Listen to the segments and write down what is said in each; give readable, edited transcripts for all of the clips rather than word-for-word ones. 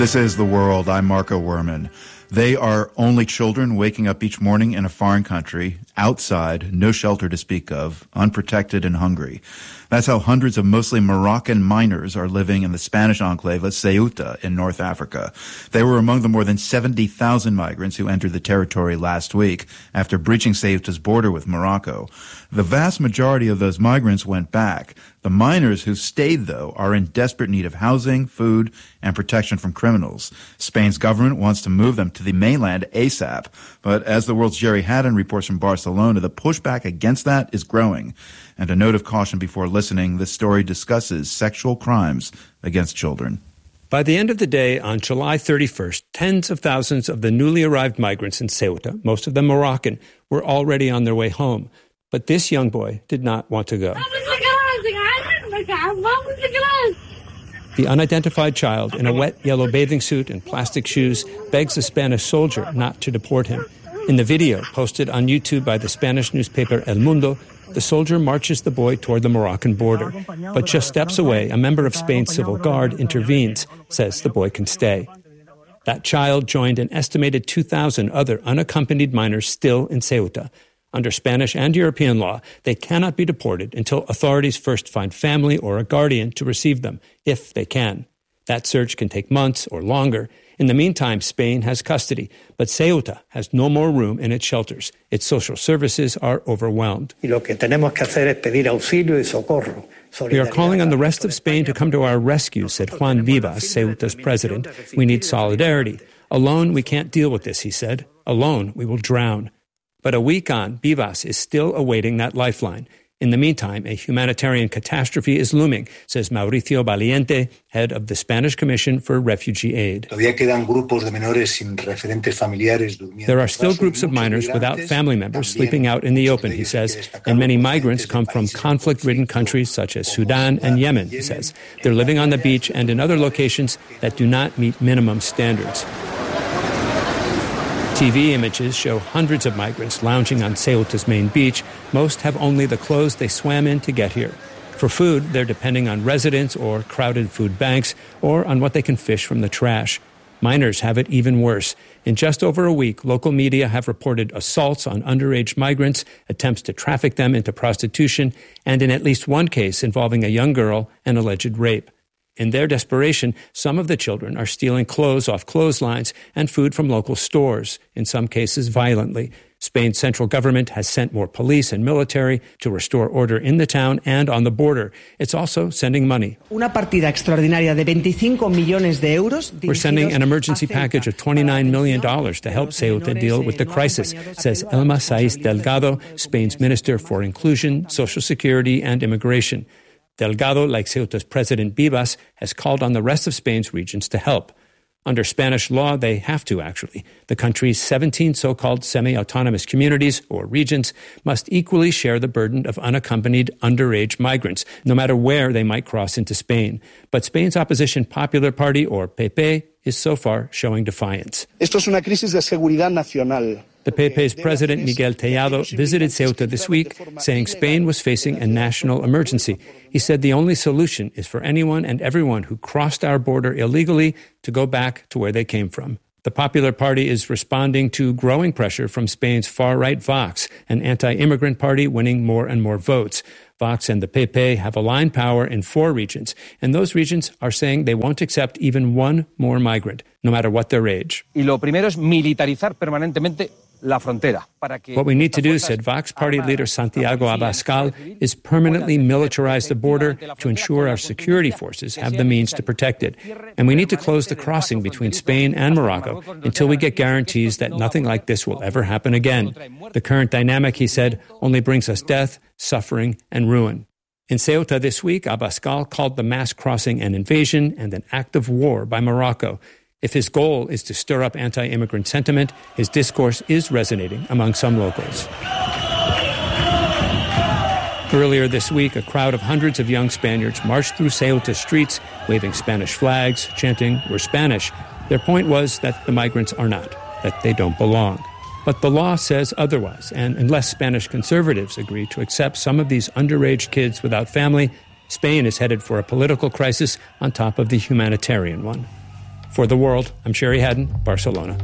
This is The World. I'm Marco Werman. They are only children waking up each morning in a foreign country, outside, no shelter to speak of, unprotected and hungry. That's how hundreds of mostly Moroccan miners are living in the Spanish enclave of Ceuta in North Africa. They were among the more than 70,000 migrants who entered the territory last week after breaching Ceuta's border with Morocco. The vast majority of those migrants went back. The miners who stayed, though, are in desperate need of housing, food, and protection from criminals. Spain's government wants to move them to the mainland ASAP. But as The World's Jerry Haddon reports from Barcelona, the pushback against that is growing. And a note of caution before listening, this story discusses sexual crimes against children. By the end of the day, on July 31st, tens of thousands of the newly arrived migrants in Ceuta, most of them Moroccan, were already on their way home. But this young boy did not want to go. The unidentified child, in a wet yellow bathing suit and plastic shoes, begs a Spanish soldier not to deport him. In the video, posted on YouTube by the Spanish newspaper El Mundo, the soldier marches the boy toward the Moroccan border. But just steps away, a member of Spain's civil guard intervenes, says the boy can stay. That child joined an estimated 2,000 other unaccompanied minors still in Ceuta. Under Spanish and European law, they cannot be deported until authorities first find family or a guardian to receive them, if they can. That search can take months or longer. In the meantime, Spain has custody, but Ceuta has no more room in its shelters. Its social services are overwhelmed. We are calling on the rest of Spain to come to our rescue, said Juan Vivas, Ceuta's president. We need solidarity. Alone, we can't deal with this, he said. Alone, we will drown. But a week on, Vivas is still awaiting that lifeline. In the meantime, a humanitarian catastrophe is looming, says Mauricio Valiente, head of the Spanish Commission for Refugee Aid. There are still groups of minors without family members sleeping out in the open, he says, and many migrants come from conflict-ridden countries such as Sudan and Yemen, he says. They're living on the beach and in other locations that do not meet minimum standards. TV images show hundreds of migrants lounging on Ceuta's main beach. Most have only the clothes they swam in to get here. For food, they're depending on residents or crowded food banks or on what they can fish from the trash. Minors have it even worse. In just over a week, local media have reported assaults on underage migrants, attempts to traffic them into prostitution, and in at least one case involving a young girl, an alleged rape. In their desperation, some of the children are stealing clothes off clotheslines and food from local stores, in some cases violently. Spain's central government has sent more police and military to restore order in the town and on the border. It's also sending money. We're sending an emergency package of $29 million to help Ceuta deal with the crisis, says Elma Saiz Delgado, Spain's Minister for Inclusion, Social Security and Immigration. Delgado, like Ceuta's President Vivas, has called on the rest of Spain's regions to help. Under Spanish law, they have to, actually. The country's 17 so-called semi-autonomous communities, or regions, must equally share the burden of unaccompanied underage migrants, no matter where they might cross into Spain. But Spain's opposition Popular Party, or PP, is so far showing defiance. Esto es una crisis de seguridad nacional. The PP's president, Miguel Tellado, visited Ceuta this week, saying Spain was facing a national emergency. He said the only solution is for anyone and everyone who crossed our border illegally to go back to where they came from. The Popular Party is responding to growing pressure from Spain's far-right Vox, an anti-immigrant party winning more and more votes. Vox and the PP have aligned power in 4 regions, and those regions are saying they won't accept even one more migrant, no matter what their age. Y lo primero es militarizar permanentemente la frontera. What we need to do, said Vox Party leader Santiago Abascal, is permanently militarize the border to ensure our security forces have the means to protect it. And we need to close the crossing between Spain and Morocco until we get guarantees that nothing like this will ever happen again. The current dynamic, he said, only brings us death, suffering, and ruin. In Ceuta this week, Abascal called the mass crossing an invasion and an act of war by Morocco. If his goal is to stir up anti-immigrant sentiment, his discourse is resonating among some locals. Earlier this week, a crowd of hundreds of young Spaniards marched through Ceuta's streets, waving Spanish flags, chanting, "We're Spanish." Their point was that the migrants are not, that they don't belong. But the law says otherwise, and unless Spanish conservatives agree to accept some of these underage kids without family, Spain is headed for a political crisis on top of the humanitarian one. For The World, I'm Sherry Haddon, Barcelona.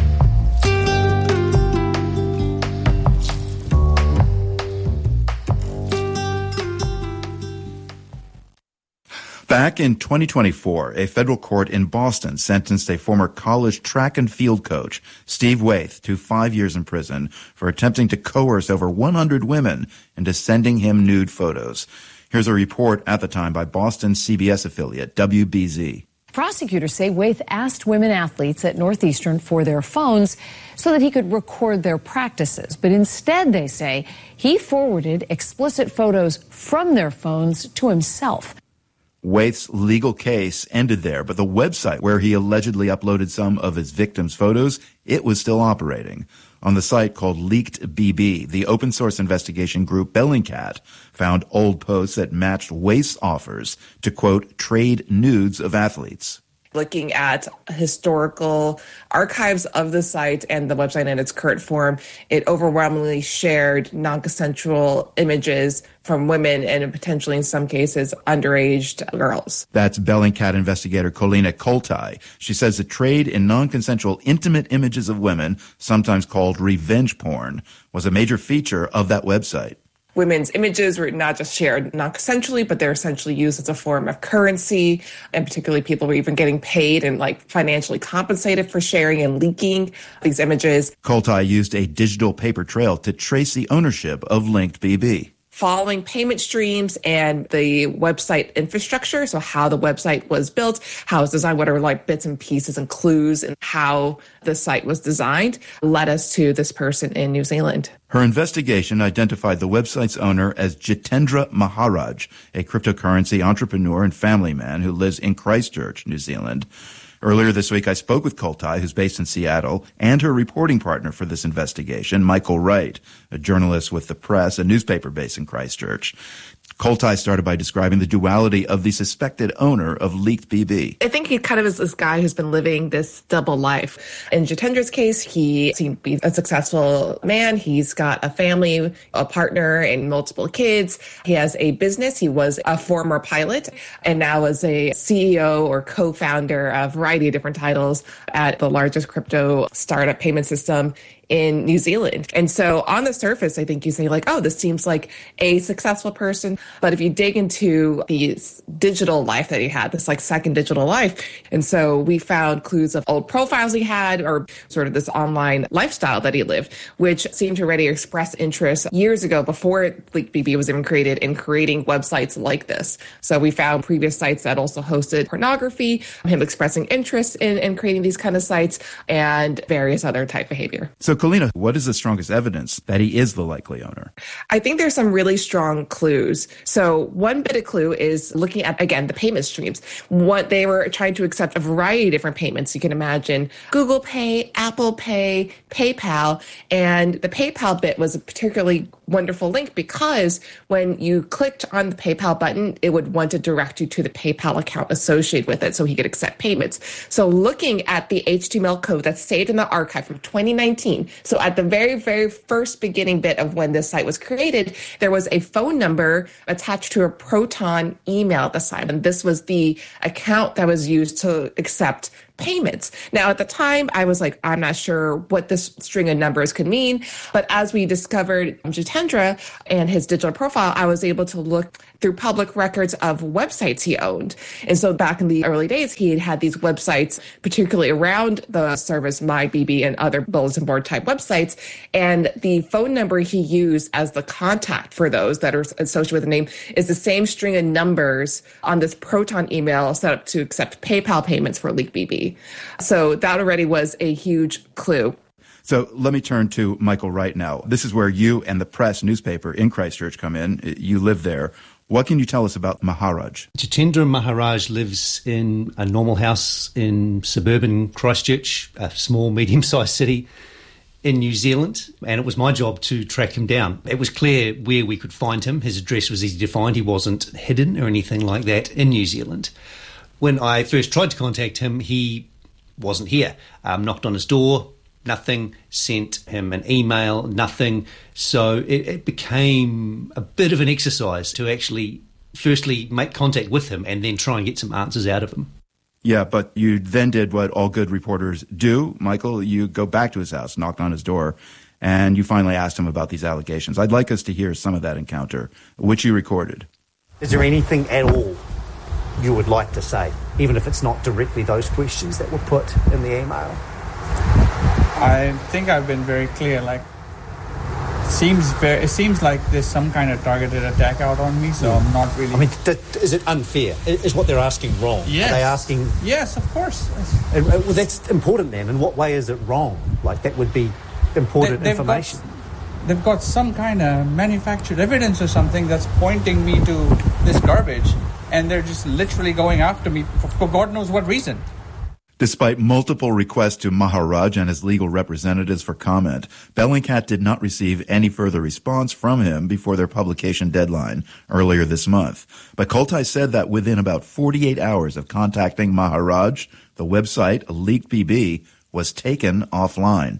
Back in 2024, a federal court in Boston sentenced a former college track and field coach, Steve Waith, to 5 years in prison for attempting to coerce over 100 women into sending him nude photos. Here's a report at the time by Boston CBS affiliate WBZ. Prosecutors say Waith asked women athletes at Northeastern for their phones so that he could record their practices. But instead, they say, he forwarded explicit photos from their phones to himself. Waith's legal case ended there, but the website where he allegedly uploaded some of his victims' photos, it was still operating. On the site called LeakedBB, the open source investigation group Bellingcat found old posts that matched Waith's offers to, quote, trade nudes of athletes. Looking at historical archives of the site and the website in its current form, it overwhelmingly shared non-consensual images from women and potentially, in some cases, underage girls. That's Bellingcat investigator Colina Koltai. She says the trade in non-consensual intimate images of women, sometimes called revenge porn, was a major feature of that website. Women's images were not just shared non-consensually, but they're essentially used as a form of currency. And particularly people were even getting paid and financially compensated for sharing and leaking these images. Koltai used a digital paper trail to trace the ownership of LinkedBB. Following payment streams and the website infrastructure, so how the website was built, how it's designed, what are bits and pieces and clues and how the site was designed, led us to this person in New Zealand. Her investigation identified the website's owner as Jitendra Maharaj, a cryptocurrency entrepreneur and family man who lives in Christchurch, New Zealand. Earlier this week, I spoke with Koltai, who's based in Seattle, and her reporting partner for this investigation, Michael Wright, a journalist with The Press, a newspaper based in Christchurch. Koltai started by describing the duality of the suspected owner of LeakedBB. I think he kind of is this guy who's been living this double life. In Jitendra's case, he seemed to be a successful man. He's got a family, a partner, and multiple kids. He has a business. He was a former pilot and now is a CEO or co-founder of a variety of different titles at the largest crypto startup payment system in New Zealand. And so on the surface, I think you say oh, this seems like a successful person. But if you dig into the digital life that he had, this second digital life. And so we found clues of old profiles he had or sort of this online lifestyle that he lived, which seemed to already express interest years ago before LeakedBB was even created in creating websites like this. So we found previous sites that also hosted pornography, him expressing interest in creating these kind of sites and various other type behavior. So Colina, what is the strongest evidence that he is the likely owner? I think there's some really strong clues. So one bit of clue is looking at, again, the payment streams. What they were trying to accept a variety of different payments. You can imagine Google Pay, Apple Pay, PayPal. And the PayPal bit was a particularly wonderful link because when you clicked on the PayPal button, it would want to direct you to the PayPal account associated with it so he could accept payments. So looking at the HTML code that's saved in the archive from 2019, so at the very, very first beginning bit of when this site was created, there was a phone number attached to a Proton email at the time. And this was the account that was used to accept payments. Now, at the time, I was I'm not sure what this string of numbers could mean. But as we discovered Jitendra and his digital profile, I was able to look through public records of websites he owned. And so back in the early days, he had these websites, particularly around the service MyBB and other bulletin board type websites. And the phone number he used as the contact for those that are associated with the name is the same string of numbers on this Proton email set up to accept PayPal payments for LeakedBB. So that already was a huge clue. So let me turn to Michael Wright now. This is where you and the Press newspaper in Christchurch come in. You live there. What can you tell us about Maharaj? Jitendra Maharaj lives in a normal house in suburban Christchurch, a small, medium-sized city in New Zealand, and it was my job to track him down. It was clear where we could find him. His address was easy to find. He wasn't hidden or anything like that in New Zealand. When I first tried to contact him, he wasn't here. Knocked on his door, nothing. Sent him an email, nothing. So it became a bit of an exercise to actually firstly make contact with him and then try and get some answers out of him. Yeah, but you then did what all good reporters do, Michael. You go back to his house, knocked on his door, and you finally asked him about these allegations. I'd like us to hear some of that encounter, which you recorded. Is there anything at all you would like to say, even if it's not directly those questions that were put in the email? I think I've been very clear. It seems like there's some kind of targeted attack out on me, so I'm not really... I mean, is it unfair? Is what they're asking wrong? Yes. Are they asking... Yes, of course. Well, that's important then. In what way is it wrong? That would be important information. They've got some kind of manufactured evidence or something that's pointing me to this garbage, and they're just literally going after me for God knows what reason. Despite multiple requests to Maharaj and his legal representatives for comment, Bellingcat did not receive any further response from him before their publication deadline earlier this month. But Koltai said that within about 48 hours of contacting Maharaj, the website, LeakBB, was taken offline.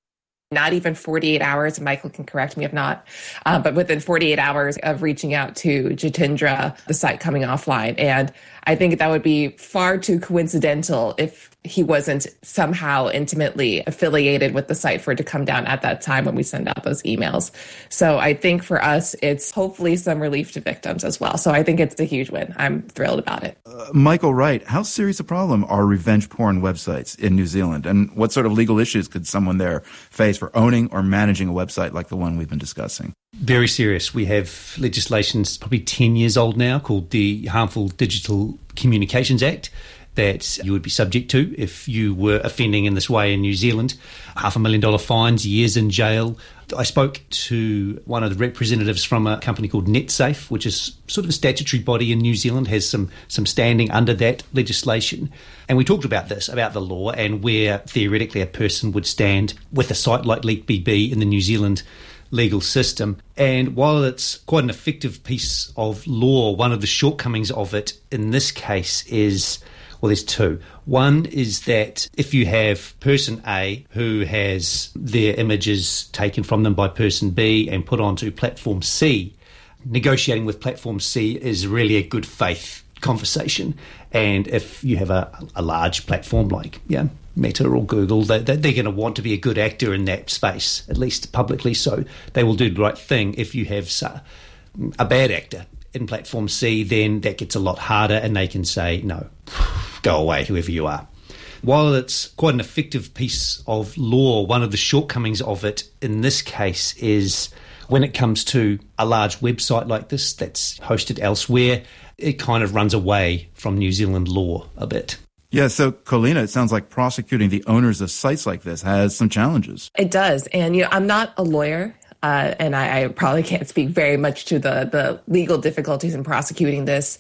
Not even 48 hours, Michael can correct me if not, but within 48 hours of reaching out to Jitendra, the site coming offline. And I think that would be far too coincidental if he wasn't somehow intimately affiliated with the site for it to come down at that time when we send out those emails. So I think for us, it's hopefully some relief to victims as well. So I think it's a huge win. I'm thrilled about it. Michael Wright, how serious a problem are revenge porn websites in New Zealand? And what sort of legal issues could someone there face for owning or managing a website like the one we've been discussing? Very serious. We have legislation probably 10 years old now called the Harmful Digital Communications Act that you would be subject to if you were offending in this way in New Zealand. $500,000 fines, years in jail. I spoke to one of the representatives from a company called NetSafe, which is sort of a statutory body in New Zealand, has some standing under that legislation. And we talked about this, about the law and where theoretically a person would stand with a site like LeakBB in the New Zealand legal system. And while it's quite an effective piece of law, one of the shortcomings of it in this case is, well, there's two. One is that if you have person A who has their images taken from them by person B and put onto platform C, negotiating with platform C is really a good faith conversation. And if you have a large platform like Meta or Google, they're going to want to be a good actor in that space, at least publicly, so they will do the right thing. If you have a bad actor in platform C, then that gets a lot harder and they can say, no, go away, whoever you are. While it's quite an effective piece of law, one of the shortcomings of it in this case is when it comes to a large website like this that's hosted elsewhere, it kind of runs away from New Zealand law a bit. Yeah, so Colina, it sounds like prosecuting the owners of sites like this has some challenges. It does. And, I'm not a lawyer, and I probably can't speak very much to the legal difficulties in prosecuting this.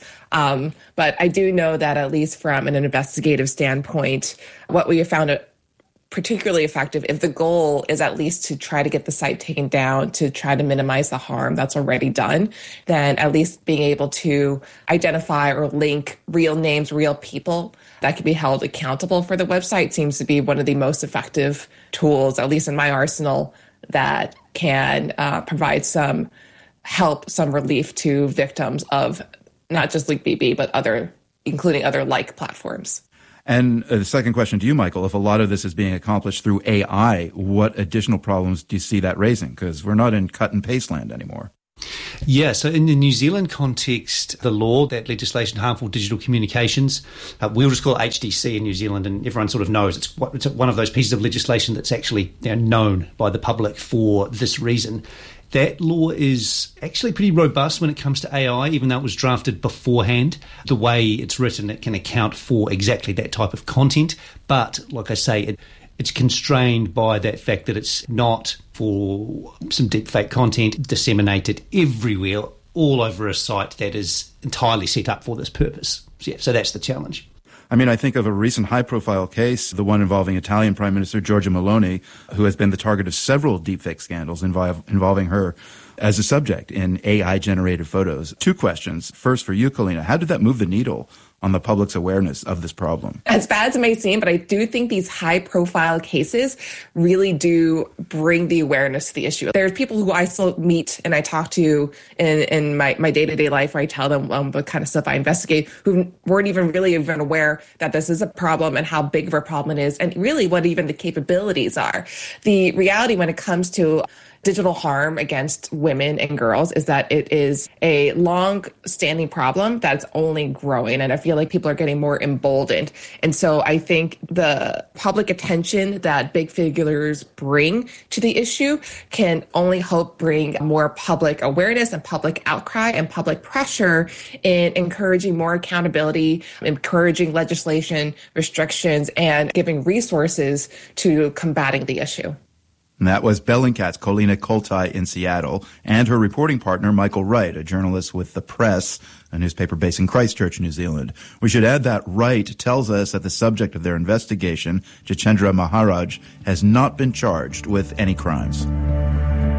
But I do know that at least from an investigative standpoint, what we have found particularly effective, if the goal is at least to try to get the site taken down, to try to minimize the harm that's already done, then at least being able to identify or link real names, real people that can be held accountable for the website seems to be one of the most effective tools, at least in my arsenal, that can provide some help, some relief to victims of not just LeakBB, but including other like platforms. And the second question to you, Michael, if a lot of this is being accomplished through AI, what additional problems do you see that raising? Because we're not in cut and paste land anymore. Yeah, so in the New Zealand context, the law, that legislation, Harmful Digital Communications, we'll just call it HDC in New Zealand, and everyone sort of knows it's one of those pieces of legislation that's actually known by the public for this reason. That law is actually pretty robust when it comes to AI, even though it was drafted beforehand. The way it's written, it can account for exactly that type of content. But, like I say, it's constrained by that fact that it's not for some deepfake content disseminated everywhere, all over a site that is entirely set up for this purpose. So that's the challenge. I mean, I think of a recent high-profile case, the one involving Italian Prime Minister Giorgia Meloni, who has been the target of several deepfake scandals involving her as a subject in AI-generated photos. Two questions. First, for you, Colina, how did that move the needle on the public's awareness of this problem? As bad as it may seem, but I do think these high-profile cases really do bring the awareness to the issue. There's people who I still meet and I talk to in my day-to-day life, where I tell them what kind of stuff I investigate, who weren't even really even aware that this is a problem and how big of a problem it is, and really what even the capabilities are. The reality when it comes to digital harm against women and girls is that it is a long-standing problem that's only growing. And I feel like people are getting more emboldened. And so I think the public attention that big figures bring to the issue can only help bring more public awareness and public outcry and public pressure in encouraging more accountability, encouraging legislation, restrictions, and giving resources to combating the issue. And that was Bellingcat's Colina Koltai in Seattle, and her reporting partner, Michael Wright, a journalist with The Press, a newspaper based in Christchurch, New Zealand. We should add that Wright tells us that the subject of their investigation, Jitendra Maharaj, has not been charged with any crimes.